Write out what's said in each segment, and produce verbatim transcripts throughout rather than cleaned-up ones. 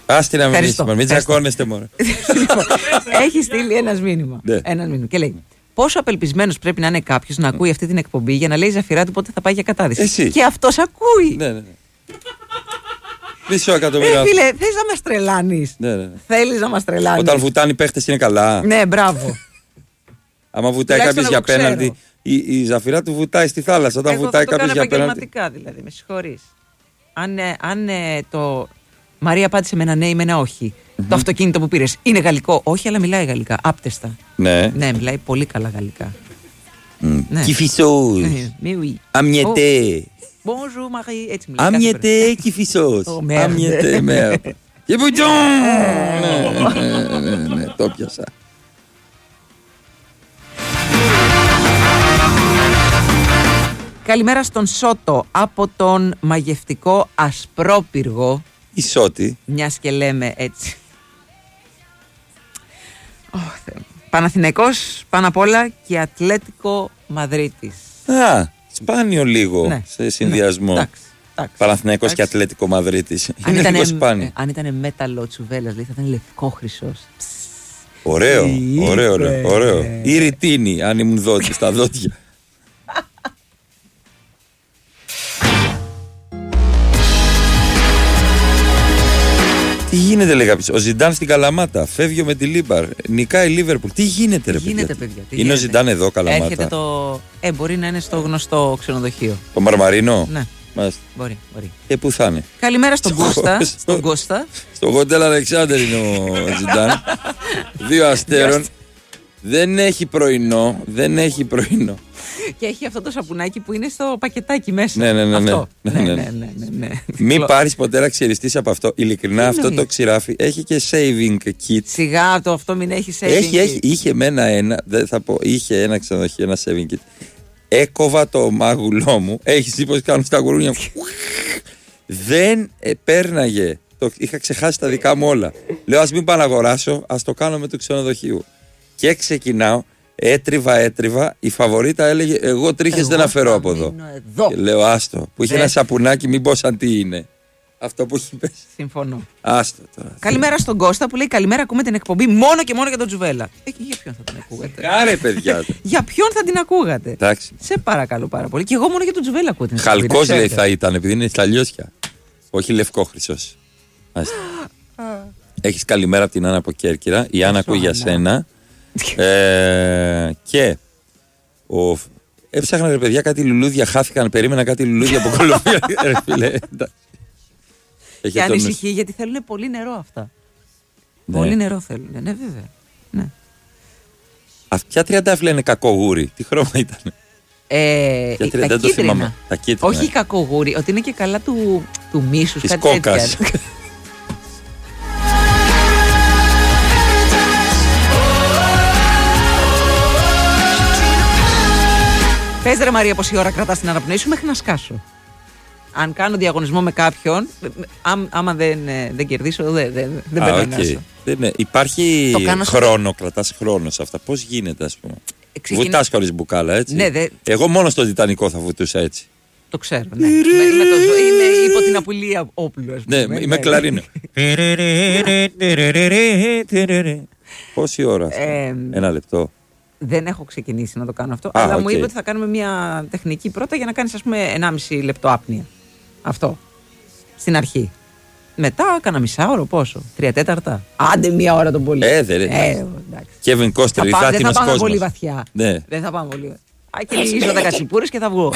Άστι να μιλήσουμε, μην τσακώνεστε μόνο. Έχει στείλει ένας μήνυμα. Ένας μήνυμα και λέει: πόσο απελπισμένος πρέπει να είναι κάποιος να ακούει αυτή την εκπομπή για να λέει η Ζαφυρά του πότε θα πάει για κατάδυση. Εσύ. Και αυτός ακούει. Ναι, ναι, ναι. Μισό εκατομμύριο. Ε, φίλε, θες να μας τρελάνεις. Ναι, ναι. Θέλεις να μας τρελάνεις. Όταν βουτάνε οι παίχτες είναι καλά. Ναι, μπράβο. Άμα βουτάει κάποιος για πέναλτι, η, η Ζαφυρά του βουτάει στη θάλασσα. Όταν εγώ βουτάει κάποιος για πέναλτι. επαγγελματικά δηλαδή, με συγχωρείς. Αν, αν ε, το. Μαρία απάντησε με ένα ναι ή με ένα όχι. Mm-hmm. Το αυτοκίνητο που πήρες είναι γαλλικό. Όχι, αλλά μιλάει γαλλικά. Άπτεστα. Ναι. Ναι, μιλάει πολύ καλά γαλλικά. Κυφισός. Αμιετέ. Bonjour Marie. Έτσι μιλάει. Αμιετέ, κυφισός. Αμιετέ, μerde. Και μπουτζόν. Ναι, ναι, το πιάσα. Καλημέρα στον Σότο από τον μαγευτικό Ασπρόπυργο. Η Σότη. Μιας και λέμε έτσι. Oh, Παναθηναϊκός πάνω απ' όλα και Ατλέτικο Μαδρίτης. Α, σπάνιο λίγο ναι. σε συνδυασμό. Ναι. Παναθηναϊκός και Ατλέτικο Μαδρίτης. Είναι ήτανε, λίγο σπάνιο. Ε, αν ήταν μέταλλο Τσουβέλλας, δηλαδή θα ήταν λευκό χρυσός. Ωραίο, ωραίο, ωραίο, ωραίο. Ή ρητίνη, αν ήμουν δότη στα δόντια. Τι γίνεται, λέει κάποιος. Ο Ζιντάν στην Καλαμάτα. Φεύγει με τη Λίμπαρ. Νικάει η Λίβερπουλ. Τι γίνεται, ρε γίνεται, παιδιά. παιδιά. Τι είναι γίνεται. Ο Ζιντάν εδώ, Καλαμάτα. Έρχεται το. Ε, μπορεί να είναι στο γνωστό ξενοδοχείο. Το Μαρμαρίνο. Ναι. Μάλιστα. Μπορεί, μπορεί. Και πού θα είναι. Καλημέρα στον Κώστα. Στον Κώστα. Στο Hotel Alexander είναι ο Ζιντάν. Δύο αστέρων. Δεν έχει πρωινό. Δεν έχει πρωινό. Και έχει αυτό το σαπουνάκι που είναι στο πακετάκι μέσα. Ναι, ναι, ναι. Αυτό. ναι, ναι, ναι, ναι, ναι, ναι, ναι. Μην πάρεις ποτέ να ξυριστείς από αυτό. Ειλικρινά αυτό το ξηράφι έχει και saving kit. Σιγά το αυτό μην έχει saving έχει, kit. Έχει, είχε μένα ένα, δεν θα πω, είχε ένα ξενοδοχείο, ένα saving kit. Έκοβα το μάγουλό μου. Έχεις δει πως κάνουν στα γουρούνια μου. Δεν ε, πέρναγε. Το, είχα ξεχάσει τα δικά μου όλα. Λέω ας μην πάω να αγοράσω, ας το κάνω με το ξενοδοχείο. Και ξεκινάω. Έτριβα, έτριβα. Η φαβορίτα έλεγε: εγώ τρίχες δεν αφαιρώ από εδώ. εδώ. Και λέω: άστο. Που είχε Δε. ένα σαπουνάκι, μην πω σαν τι είναι. Αυτό που έχει πέσει. Συμφωνώ. Άστο τώρα. Καλημέρα στον Κώστα που λέει: καλημέρα, ακούμε την εκπομπή μόνο και μόνο για τον Τζουβέλλα. Ε, για ποιον θα την ακούγατε. Κάρε, παιδιά. Για ποιον θα την ακούγατε. Εντάξει. Σε παρακαλώ πάρα πολύ. Και εγώ μόνο για τον Τζουβέλλα ακούω την εκπομπή. Χαλκός λέει θα ήταν, επειδή είναι στα λιώσια. Όχι λευκόχρυσος. Έχεις καλημέρα από την Άννα από Κέρκυρα. Η Άννα ακούει για σένα. ε, και ο, έψαχνα ρε παιδιά κάτι λουλούδια, χάθηκαν, περίμενα κάτι λουλούδια από Κολομβία. Και ανησυχεί γιατί θέλουν πολύ νερό αυτά. Ναι. Πολύ νερό θέλουν, ναι βέβαια. Ναι. Ποια τριαντάφυλλα είναι κακογούρι, τι χρώμα ήταν. Ε, τα, δεν το θυμάμαι. Τα κίτρινα. Όχι κακογούρι, ότι είναι και καλά του, του μίσους. Της κόκας. Πες ρε Μαρία πόση ώρα κρατάς την αναπνοή σου μέχρι να σκάσω. Αν κάνω διαγωνισμό με κάποιον, ά, άμα δεν, δεν κερδίσω, δεν, δεν, δεν Α, περνάω. Okay. Ναι, υπάρχει χρόνο, σε... κρατάς χρόνο σε αυτά. Πώς γίνεται, ας πούμε. Ξεκινά... Βουτάς χωρίς μπουκάλα, έτσι. Ναι, δε... Εγώ μόνο στο Τιτανικό θα βουτούσα έτσι. Το ξέρω, ναι. με, με το ζω... Είναι υπό την απουλία όπλου, ας πούμε. Ναι, είμαι κλαρίνο. Πόση ώρα, ε, ένα λεπτό. Δεν έχω ξεκινήσει να το κάνω αυτό, Α, αλλά okay. μου είπε ότι θα κάνουμε μια τεχνική πρώτα για να κάνεις, ας πούμε, ενάμιση λεπτό άπνοια. Αυτό. Στην αρχή. Μετά κάνα μισάωρο, πόσο. Τρία τέταρτα. Άντε μία ώρα τον πολύ. Ε, δεν ε, Κέβιν Κώστερ, θα, δεν θα πάμε κόσμος. πολύ βαθιά. Ναι. Δεν θα πάμε πολύ. Α, και λύσω δέκα τσιπούρες και θα βγω.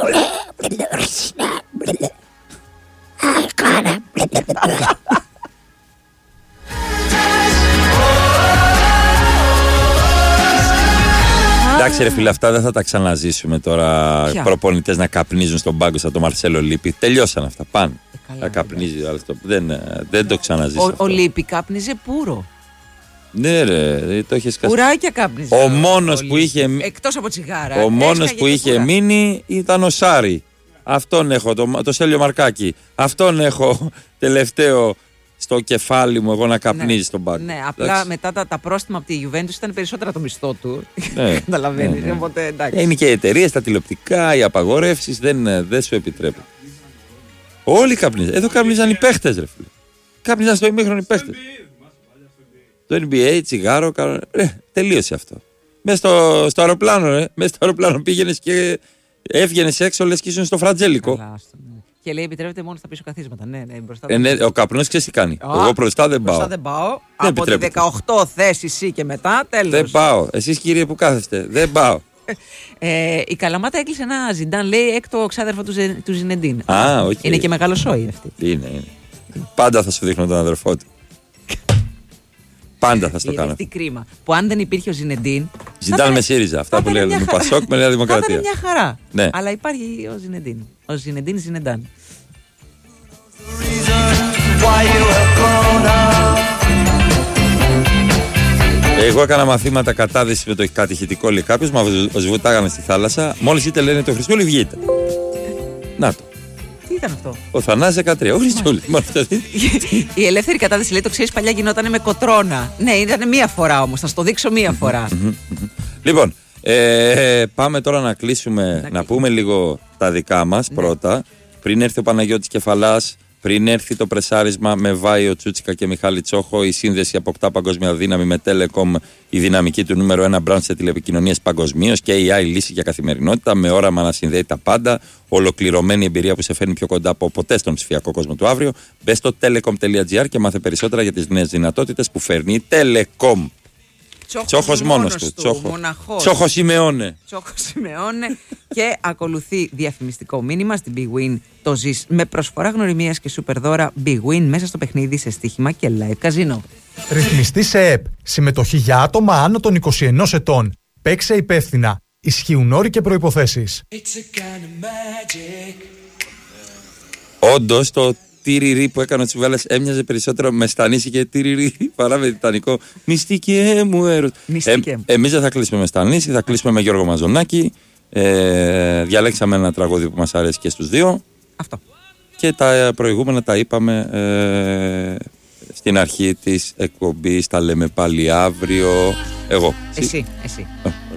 Εντάξει ρε φίλε, αυτά δεν θα τα ξαναζήσουμε τώρα. Ποια? Προπονητές να καπνίζουν στον πάγκο σαν τον Μαρσέλο Λίπη. Τελειώσαν αυτά, πάνε. Ε, θα καπνίζει άλλο. Δεν, δεν το ξαναζήσει. Ο, ο Λίπη κάπνιζε πούρο. Ναι ρε, το έχεις κάσει. Πουράκια κάπνιζε. Ο μόνος που είχε, εκτός από τσιγάρα. ο μόνος που είχε πουρά. μείνει ήταν ο Σάρι. Αυτόν έχω, το, το Σέλιο Μαρκάκη. Αυτόν έχω τελευταίο στο κεφάλι μου εγώ να καπνίζει ναι, στον πάγκο. Ναι, απλά εντάξει. μετά τα, τα πρόστιμα από τη Juventus ήταν περισσότερα το μισθό του. Ναι, καταλαβαίνεις. ναι, ναι. Οπότε, εντάξει. Είναι και οι εταιρείες, τα τηλεοπτικά, οι απαγορεύσεις δεν, δεν σου επιτρέπουν. Όλοι καπνίζαν. Εδώ καπνίζαν οι παίχτες, ρε φίλε. Κάπνιζαν στο ημίχρονο οι παίχτες. Το N B A, τσιγάρο, κανόνα. Ρε, τελείωσε αυτό. Μέσα στο, στο αεροπλάνο, ρε. Μέσα στο αεροπλάνο πήγαινες και έβγαινες έξω, λες και ήσουν στο φρατζέλικο. Καλά, ναι. Και λέει επιτρέπεται μόνο στα πίσω καθίσματα. Ναι, ναι, μπροστά. Ε, ναι, ο καπνός ξέρεις τι κάνει. Α, εγώ μπροστά δεν πάω. Μπροστά δεν πάω. Δεν από τη δεκαοκτώ θέση C και μετά, τέλος. Δεν πάω. Εσείς κύριε που κάθεστε, δεν πάω. Ε, η Καλαμάτα έκλεισε ένα Ζιντάν, λέει, έκτο ξάδερφο του, Ζε, του Ζινεντίν. Α, όχι. Είναι και μεγάλο σόι αυτή. Είναι, είναι. Πάντα θα σου δείχνω τον αδερφό του. Πάντα θα στο κάνω. Είναι κρίμα. Που αν δεν υπήρχε ο Ζινεντίν. Ζιντάν με ΣΥΡΙΖΑ. Αυτά που λέγανε. Με Πασόκ με Νέα Δημοκρατία. Είναι μια χαρά. Ναι. Αλλά υπάρχει ο Ζινεντίν. Ο Ζινεντίν Ζινεντάν. Εγώ έκανα μαθήματα κατάδυση με το κατηχητικό, λέει κάποιος, μα σβουτάγανε στη θάλασσα. Μόλις είτε λένε το Χριστούλη, βγείτε. Να το. Τι ήταν αυτό? Ο Θανάσης δεκατρία. Ο Χριστούλης. Η ελεύθερη κατάδυση, λέει, το ξέρεις, παλιά γινόταν με κοτρώνα. Ναι, ήταν μία φορά όμως. Θα στο δείξω μία φορά. Λοιπόν, ε, πάμε τώρα να κλείσουμε, να πούμε λίγο τα δικά μας πρώτα. Πριν έρθει ο Παναγιώτης Κεφαλάς. Πριν έρθει το πρεσάρισμα με Βάιο Τσούτσικα και Μιχάλη Τσόχο, η σύνδεση αποκτά παγκόσμια δύναμη με Telecom, η δυναμική του νούμερο ένα μπραντ σε τηλεπικοινωνίες παγκοσμίως και έι άι λύση για καθημερινότητα, με όραμα να συνδέει τα πάντα. Ολοκληρωμένη εμπειρία που σε φέρνει πιο κοντά από ποτέ στον ψηφιακό κόσμο του αύριο. Μπες στο telecom τελεία τζι άρ και μάθε περισσότερα για τις νέες δυνατότητες που φέρνει η Telecom. Τσόχος μόνος του. Τσόχος Σιμεώνε. Τσόχος Σιμεώνε. Και ακολουθεί διαφημιστικό μήνυμα στην Big Win. Το ζεις με προσφορά γνωριμίας και σούπερ δώρα Big Win μέσα στο παιχνίδι σε στοίχημα και live καζίνο. Ρυθμιστή σε ΕΠ. Συμμετοχή για άτομα άνω των είκοσι ενός ετών. Παίξε υπεύθυνα. Ισχύουν όροι και προϋποθέσεις. Όντως το τυριρί που έκανε ο Τσιβέλλας έμοιαζε περισσότερο με Στανίση και τυριρί παρά με τιτανικό. Μυστικέ μου έρωτα. Ε, εμείς δεν θα κλείσουμε με Στανίση, θα κλείσουμε με Γιώργο Μαζονάκη. Ε, διαλέξαμε ένα τραγούδι που μας αρέσει και στους δύο. Αυτό. Και τα προηγούμενα τα είπαμε ε, στην αρχή της εκπομπής. Τα λέμε πάλι αύριο. Εγώ. Εσύ, εσύ. Ε,